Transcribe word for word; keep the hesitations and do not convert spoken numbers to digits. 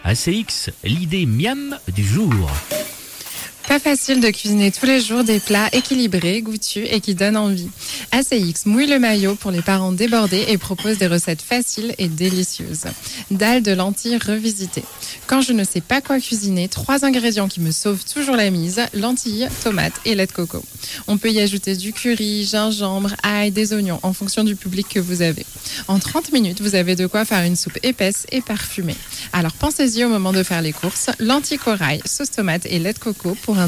A C X, l'idée miam du jour. Pas facile de cuisiner tous les jours des plats équilibrés, goûtus et qui donnent envie. A C X mouille le maillot pour les parents débordés et propose des recettes faciles et délicieuses. Dalle de lentilles revisitées. Quand je ne sais pas quoi cuisiner, trois ingrédients qui me sauvent toujours la mise, lentilles, tomates et lait de coco. On peut y ajouter du curry, gingembre, ail, des oignons en fonction du public que vous avez. En trente minutes, vous avez de quoi faire une soupe épaisse et parfumée. Alors pensez-y au moment de faire les courses, lentilles corail, sauce tomate et lait de coco pour un